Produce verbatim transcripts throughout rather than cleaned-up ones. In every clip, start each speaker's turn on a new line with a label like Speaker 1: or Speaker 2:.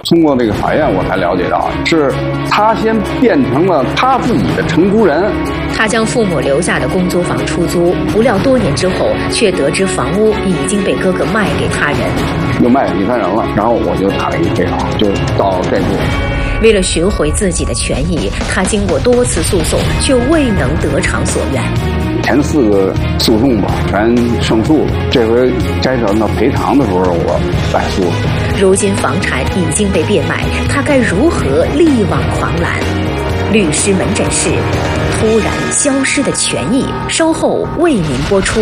Speaker 1: 通过这个法院，我才了解到，是他先变成了他自己的承租人。
Speaker 2: 他将父母留下的公租房出租，不料多年之后，却得知房屋已经被哥哥卖给他人，
Speaker 1: 又卖给第三人了。然后我就打了一个这个，就到这步。
Speaker 2: 为了寻回自己的权益，他经过多次诉讼，却未能得偿所愿。
Speaker 1: 前四个诉讼吧，全胜诉了。这回该找到赔偿的时候，我败诉了。
Speaker 2: 如今房产已经被变卖，他该如何力挽狂澜？律师门诊室，突然消失的权益，稍后为您播出。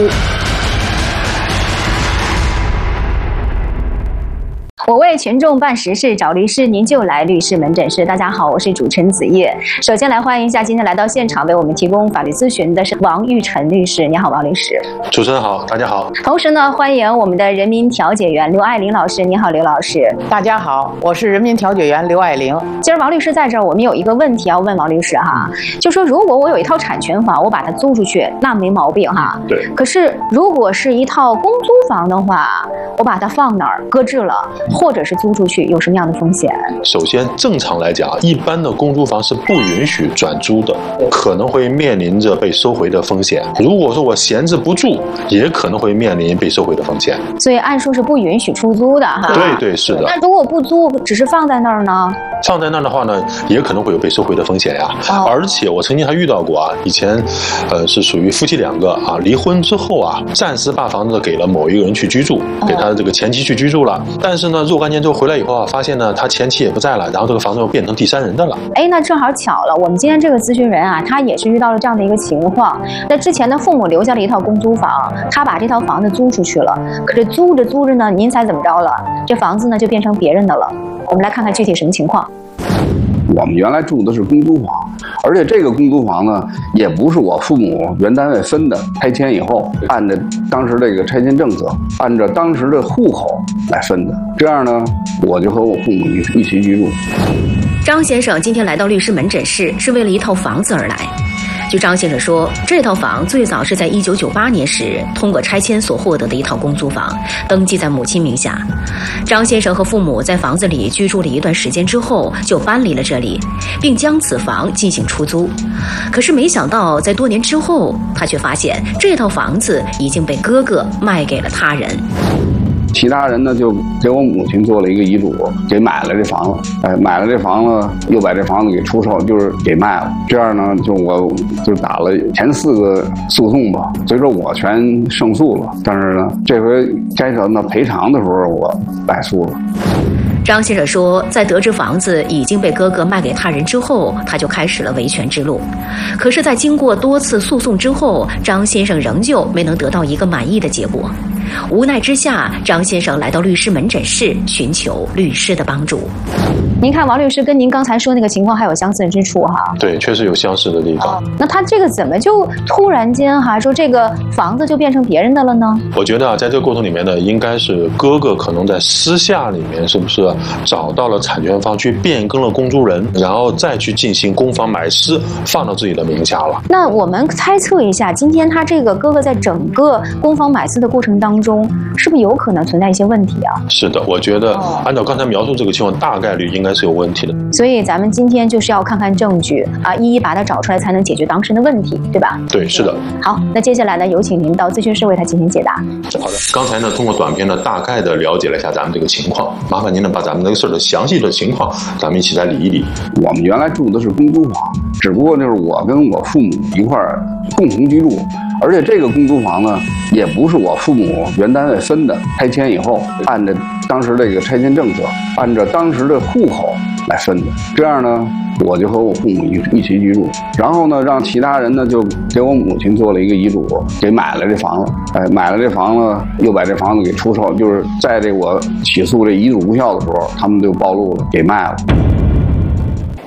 Speaker 3: 我为群众办实事，找律师您就来律师门诊室。大家好，我是主持人子叶。首先来欢迎一下今天来到现场为我们提供法律咨询的是王玉晨律师。你好，王律师。
Speaker 4: 主持人好，大家好。
Speaker 3: 同时呢，欢迎我们的人民调解员刘爱玲老师。你好，刘老师。
Speaker 5: 大家好，我是人民调解员刘爱玲。
Speaker 3: 今儿王律师在这儿，我们有一个问题要问王律师哈，就说如果我有一套产权房，我把它租出去，那没毛病哈。
Speaker 4: 对。
Speaker 3: 可是如果是一套公租房的话，我把它放哪儿搁置了，或者是租出去，有什么样的风险？
Speaker 4: 首先，正常来讲，一般的公租房是不允许转租的，可能会面临着被收回的风险。如果说我闲置不住，也可能会面临被收回的风险。
Speaker 3: 所以按说是不允许出租的哈。
Speaker 4: 对对是的。
Speaker 3: 那如果不租，只是放在那儿呢？
Speaker 4: 放在那儿的话呢，也可能会有被收回的风险呀。哦、而且我曾经还遇到过啊，以前，呃，是属于夫妻两个啊，离婚之后啊，暂时把房子给了某一个人去居住，给他的这个前妻去居住了。但是呢，若干年之后回来以后啊，发现呢，他前妻也不在了，然后这个房子又变成第三人的了。
Speaker 3: 哎，那正好巧了，我们今天这个咨询人啊，他也是遇到了这样的一个情况。那之前的父母留下了一套公租房，他把这套房子租出去了，可是租着租着呢，您猜怎么着了？这房子呢就变成别人的了。我们来看看具体什么情况。
Speaker 1: 我们原来住的是公租房，而且这个公租房呢，也不是我父母原单位分的，拆迁以后按照当时这个拆迁政策，按照当时的户口来分的。这样呢，我就和我父母一一起居住。
Speaker 2: 张先生今天来到律师门诊室，是为了一套房子而来。据张先生说，这套房最早是在一九九八年时通过拆迁所获得的一套公租房，登记在母亲名下。张先生和父母在房子里居住了一段时间之后，就搬离了这里，并将此房进行出租。可是没想到，在多年之后，他却发现这套房子已经被哥哥卖给了他人。
Speaker 1: 其他人呢就给我母亲做了一个遗嘱，给买了这房子，哎，买了这房子又把这房子给出售，就是给卖了。这样呢，就我就打了前四个诉讼吧，所以说我全胜诉了。但是呢，这回该找到赔偿的时候，我败诉了。
Speaker 2: 张先生说，在得知房子已经被哥哥卖给他人之后，他就开始了维权之路。可是，在经过多次诉讼之后，张先生仍旧没能得到一个满意的结果。无奈之下，张先生来到律师门诊室寻求律师的帮助。
Speaker 3: 您看，王律师跟您刚才说那个情况还有相似之处哈？
Speaker 4: 对，确实有相似的地方。
Speaker 3: 哦、那他这个怎么就突然间哈说这个房子就变成别人的了呢？
Speaker 4: 我觉得啊，在这个过程里面呢，应该是哥哥可能在私下里面是不是找到了产权方去变更了公租人，然后再去进行公房买私，放到自己的名下了。
Speaker 3: 那我们猜测一下，今天他这个哥哥在整个公房买私的过程当中，是不是有可能存在一些问题啊？
Speaker 4: 是的，我觉得按照刚才描述这个情况，大概率应该是有问题的。
Speaker 3: 所以咱们今天就是要看看证据啊，一一把它找出来，才能解决当事人的问题，对吧？
Speaker 4: 对，是的。
Speaker 3: 好，那接下来呢，有请您到咨询室为他进行解答。
Speaker 4: 好的，刚才呢，通过短片呢，大概的了解了一下咱们这个情况，麻烦您呢把咱们这个事儿的详细的情况，咱们一起来理一理。
Speaker 1: 我们原来住的是公租房，只不过就是我跟我父母一块儿共同居住。而且这个公租房呢，也不是我父母原单位分的，拆迁以后按照当时这个拆迁政策，按照当时的户口来分的。这样呢，我就和我父母一一起居住，然后呢，让其他人呢就给我母亲做了一个遗嘱，给买了这房子，哎，买了这房子又把这房子给出售，就是在这我起诉这遗嘱无效的时候，他们就暴露了，给卖了。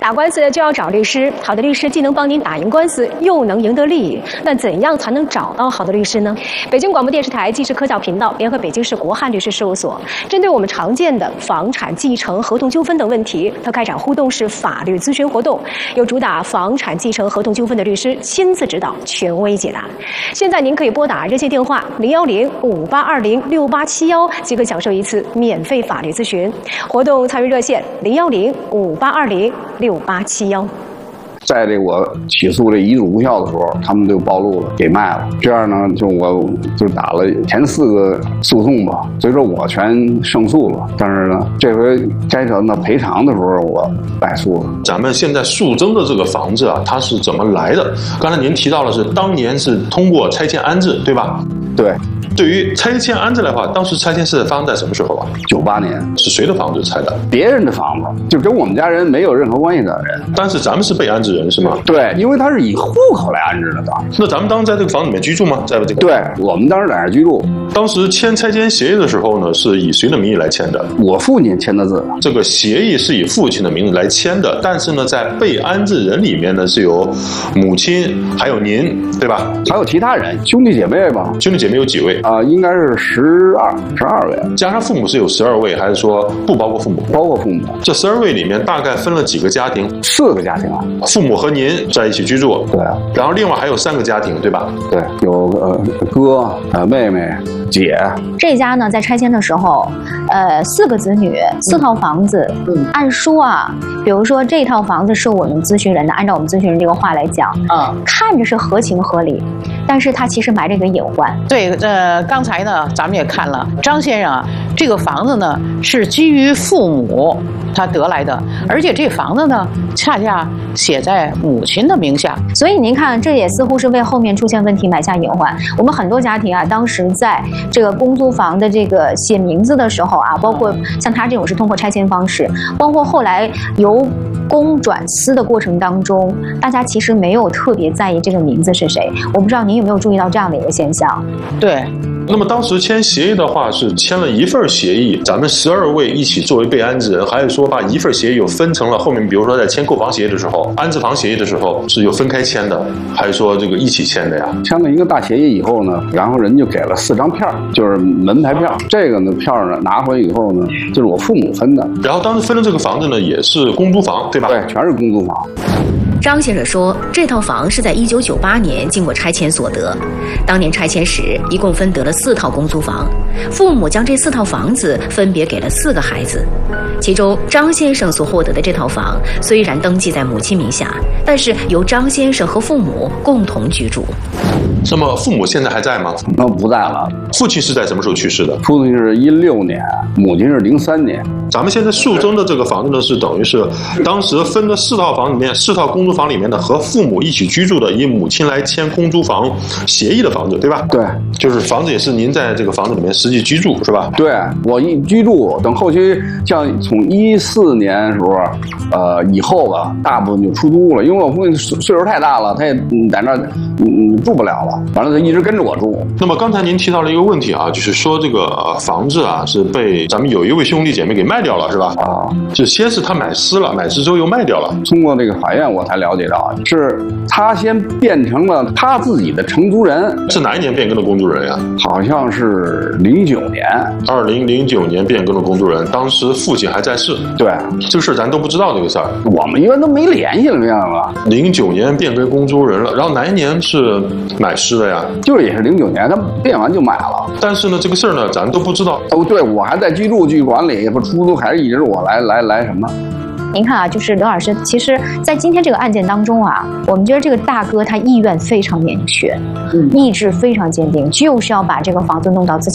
Speaker 6: 打官司就要找律师，好的律师既能帮您打赢官司，又能赢得利益。那怎样才能找到好的律师呢？北京广播电视台纪实科教频道联合北京市国汉律师事务所，针对我们常见的房产继承、合同纠纷等问题，它开展互动式法律咨询活动，由主打房产继承、合同纠纷的律师亲自指导，权威解答。现在您可以拨打热线电话零幺零五八二零六八七幺，即可享受一次免费法律咨询。活动参与热线零幺零五八二零六八七幺。
Speaker 1: 在这我起诉这遗嘱无效的时候，他们就暴露了，给卖了。这样呢，就我就打了前四个诉讼吧，所以说我全胜诉了。但是呢，这回该扯到赔偿的时候，我败诉了。
Speaker 4: 咱们现在速增的这个房子啊，它是怎么来的？刚才您提到的是当年是通过拆迁安置，对吧？
Speaker 1: 对。
Speaker 4: 对于拆迁安置来的话，当时拆迁是发生在什么时候啊？
Speaker 1: 九八年。
Speaker 4: 是谁的房子拆的？
Speaker 1: 别人的房子，就跟我们家人没有任何关系的人。
Speaker 4: 但是咱们是被安置人是吗？
Speaker 1: 对，因为他是以户口来安置的。
Speaker 4: 那咱们当时在这个房子里面居住吗？在这个？
Speaker 1: 对，我们当时在那儿居住。
Speaker 4: 当时签拆迁协议的时候呢，是以谁的名义来签的？
Speaker 1: 我父亲签的字。
Speaker 4: 这个协议是以父亲的名字来签的，但是呢，在被安置人里面呢，是有母亲，还有您，对吧？
Speaker 1: 还有其他人，兄弟姐妹吧？
Speaker 4: 兄弟姐妹有几位？
Speaker 1: 啊、呃，应该是十二，十二位。
Speaker 4: 加上父母是有十二位，还是说不包括父母？
Speaker 1: 包括父母。这
Speaker 4: 十二位里面大概分了几个家庭？
Speaker 1: 四个家庭啊。
Speaker 4: 父母和您在一起居住。
Speaker 1: 对。
Speaker 4: 然后另外还有三个家庭，对吧？
Speaker 1: 对，有呃哥、呃妹妹、姐。
Speaker 3: 这家呢，在拆迁的时候，呃，四个子女，四套房子。嗯。按说啊，比如说这套房子是我们咨询人的，按照我们咨询人这个话来讲，嗯，看着是合情合理，但是他其实埋着一个隐患。
Speaker 5: 对，呃，刚才呢，咱们也看了张先生啊，这个房子呢是基于父母他得来的，而且这房子呢恰恰写在母亲的名下，
Speaker 3: 所以您看，这也似乎是为后面出现问题埋下隐患。我们很多家庭啊，当时在这个公租房的这个写名字的时候啊，包括像他这种是通过拆迁方式，包括后来由公转私的过程当中，大家其实没有特别在意这个名字是谁。我不知道您有没有注意到这样的一个现象？
Speaker 5: 对。
Speaker 4: 那么当时签协议的话是签了一份协议，咱们十二位一起作为被安置人，还是说把一份协议又分成了后面，比如说在签购房协议的时候、安置房协议的时候是有分开签的，还是说这个一起签的呀？
Speaker 1: 签了一个大协议以后呢，然后人就给了四张票，就是门牌票。这个呢票呢拿回来以后呢，就是我父母分的。
Speaker 4: 然后当时分的这个房子呢也是公租房，对吧？
Speaker 1: 对，全是公租房。
Speaker 2: 张先生说，这套房是在一九九八年经过拆迁所得。当年拆迁时，一共分得了四套公租房，父母将这四套房子分别给了四个孩子。其中，张先生所获得的这套房虽然登记在母亲名下，但是由张先生和父母共同居住。
Speaker 4: 那么父母现在还在吗？
Speaker 1: 那不在了。
Speaker 4: 父亲是在什么时候去世的？
Speaker 1: 父亲是一六年，母亲是零三年。
Speaker 4: 咱们现在速增的这个房子呢，是等于是当时分的四套房里面，四套公租房里面的和父母一起居住的，以母亲来签公租房协议的房子，对吧？
Speaker 1: 对，
Speaker 4: 就是房子也是您在这个房子里面实际居住，是吧？
Speaker 1: 对，我一居住，等后期像从一四年时候，呃以后吧，大部分就出租了，因为我父亲岁数太大了，他也在那嗯住不了了，完了他一直跟着我住。
Speaker 4: 那么刚才您提到了一个问题啊，就是说这个房子啊是被咱们有一位兄弟姐妹给卖掉了，是吧？啊，就先是他买私了，买私之后又卖掉了。
Speaker 1: 通过这个法院我才了解到，是他先变成了他自己的承租人。
Speaker 4: 是哪一年变更的公租人呀？
Speaker 1: 好像是零九年，
Speaker 4: 二零零九年变更的公租人，当时父亲还在世。
Speaker 1: 对，
Speaker 4: 这个事儿咱都不知道这个事儿，
Speaker 1: 我们一般都没联系了，这样了。
Speaker 4: 零九年变更公租人了，然后哪一年是买私的呀？
Speaker 1: 就是也是零九年，他变完就买了。
Speaker 4: 但是呢，这个事儿呢，咱都不知道。
Speaker 1: 哦，对，我还在居住局管理，不出租还是一直我来来来什么。
Speaker 3: 您看啊，就是刘老师，其实，在今天这个案件当中啊，我们觉得这个大哥他意愿非常明确，嗯，意志非常坚定，就是要把这个房子弄到自己